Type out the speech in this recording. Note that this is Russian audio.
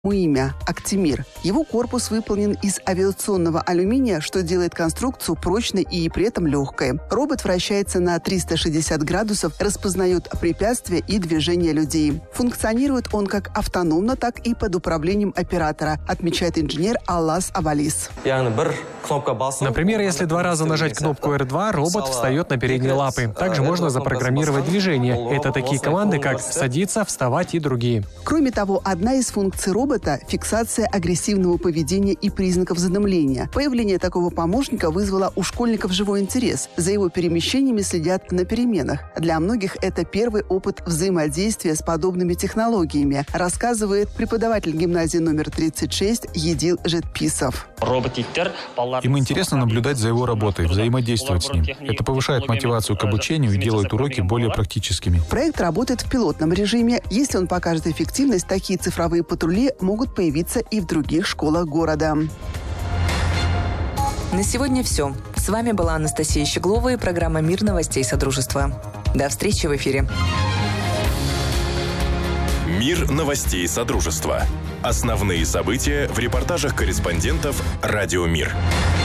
имя – Актимир. Его корпус выполнен из авиационного алюминия, что делает конструкцию прочной и при этом легкой. Робот вращается на 360 градусов, распознает препятствия и движения людей. Функционирует он как автономно, так и под управлением оператора, отмечает инженер Аллас Авалис. Например, если 2 раза нажать кнопку R2, робот встает на передние лапы. Также можно запрограммировать движение. Это такие команды, как «садиться», «вставать» и другие. Кроме того, одна из функций робота – фиксация агрессивного поведения и признаков задымления. Появление такого помощника вызвало у школьников живой интерес. За его перемещениями следят на переменах. Для многих это первый опыт взаимодействия с подобными технологиями, рассказывает преподаватель гимназии номер 36 Едил Жетписов. Им интересно наблюдать за его работой, взаимодействовать с ним. Это повышает мотивацию к обучению и делает уроки более практическими. Проект работает в пилотном режиме. Если он покажет эффективность, такие цифровые патрули могут появиться и в других школах города. На сегодня все. С вами была Анастасия Щеглова и программа «Мир новостей Содружества». До встречи в эфире. Мир новостей Содружества. Основные события в репортажах корреспондентов «Радио Мир».